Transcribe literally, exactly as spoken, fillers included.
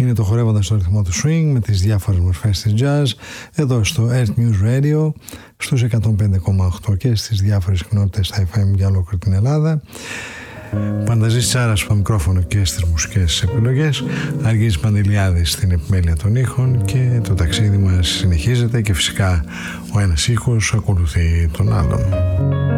είναι το χορεύοντας στο ρυθμό του swing με τις διάφορες μορφές της jazz εδώ στο Earth News Radio στους εκατόν πέντε κόμμα οκτώ και στις διάφορες κοινότητες στα εφ εμ για ολόκληρη την Ελλάδα. Πανταζής Τσάρας στο μικρόφωνο και στις μουσικές επιλογές, Αργύρης Παντελιάδης στην επιμέλεια των ήχων, και το ταξίδι μας συνεχίζεται και φυσικά ο ένας ήχος ακολουθεί τον άλλον.